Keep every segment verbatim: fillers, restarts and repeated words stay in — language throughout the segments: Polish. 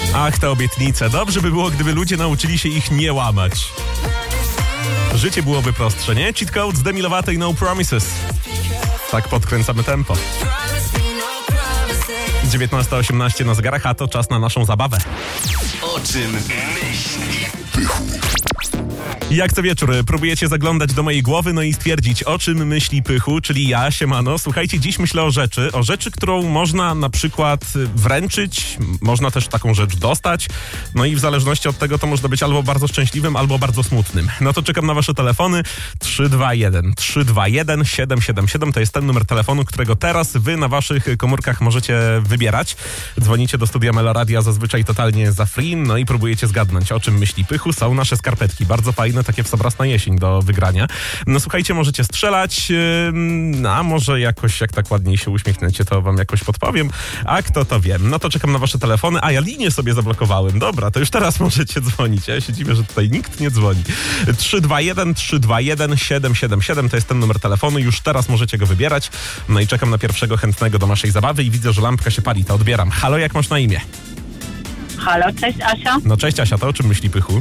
Ach, te obietnice. Dobrze by było, gdyby ludzie nauczyli się ich nie łamać. Życie byłoby prostsze, nie? Cheat Code z Demi Lovato i No Promises. Tak podkręcamy tempo. dziewiętnasta osiemnaście na zegarach, a to czas na naszą zabawę. O czym myśli Pychu? Jak co wieczór próbujecie zaglądać do mojej głowy, no i stwierdzić, o czym myśli Pychu, czyli ja, siemano. Słuchajcie, dziś myślę o rzeczy, o rzeczy, którą można na przykład wręczyć, można też taką rzecz dostać, no i w zależności od tego to można być albo bardzo szczęśliwym, albo bardzo smutnym. No to czekam na wasze telefony. trzy dwa jeden trzy dwa jeden siedem siedem siedem to jest ten numer telefonu, którego teraz wy na waszych komórkach możecie wybierać. Dzwonicie do studia Meloradia zazwyczaj totalnie za free, no i próbujecie zgadnąć, o czym myśli Pychu. Są nasze skarpetki, bardzo fajne, takie w Sobras na jesień do wygrania. No słuchajcie, możecie strzelać, yy, a może jakoś, jak tak ładniej się uśmiechnęcie, to wam jakoś podpowiem, a kto to wie. No to czekam na wasze telefony, a ja linię sobie zablokowałem. Dobra, to już teraz możecie dzwonić. Ja się dziwię, że tutaj nikt nie dzwoni. trzy dwa jeden trzy dwa jeden siedem siedem siedem to jest ten numer telefonu, już teraz możecie go wybierać. No i czekam na pierwszego chętnego do naszej zabawy i widzę, że lampka się pali, to odbieram. Halo, jak masz na imię? Halo, cześć Asia. No cześć Asia, to o czym myśli Pychu?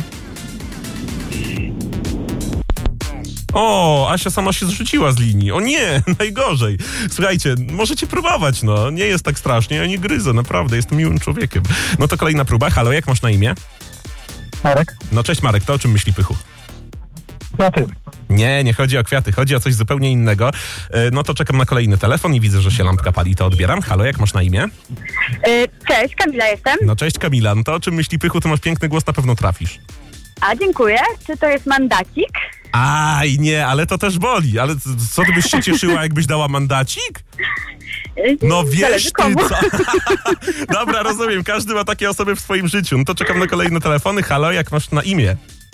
O, Asia sama się zrzuciła z linii. O nie, najgorzej. Słuchajcie, możecie próbować, no. Nie jest tak strasznie, ja nie gryzę, naprawdę, jestem miłym człowiekiem. No to kolejna próba. Halo, jak masz na imię? Marek? No cześć Marek, to o czym myśli Pychu? Kwiaty. Nie, nie chodzi o kwiaty, chodzi o coś zupełnie innego. No to czekam na kolejny telefon i widzę, że się lampka pali, to odbieram. Halo, jak masz na imię? Yy, cześć, Kamila jestem. No cześć Kamila, no to o czym myśli Pychu, ty masz piękny głos, na pewno trafisz. A, dziękuję. Czy to jest mandacik? Aj, nie, ale to też boli. Ale co ty byś się cieszyła, jakbyś dała mandacik? No wiesz ty co. Dobra, rozumiem, każdy ma takie osoby w swoim życiu. No to czekam na kolejne telefony. Halo, jak masz na imię?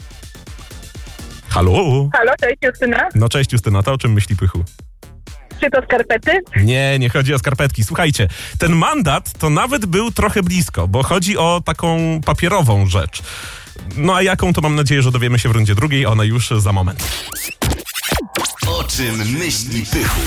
Halo? Halo, cześć Justyna. No cześć Justyna, to o czym myśli Pychu? Czy to skarpety? Nie, nie chodzi o skarpetki. Słuchajcie, ten mandat to nawet był trochę blisko, bo chodzi o taką papierową rzecz. No a jaką, to mam nadzieję, że dowiemy się w rundzie drugiej, ona już za moment. O czym myśli Pychu?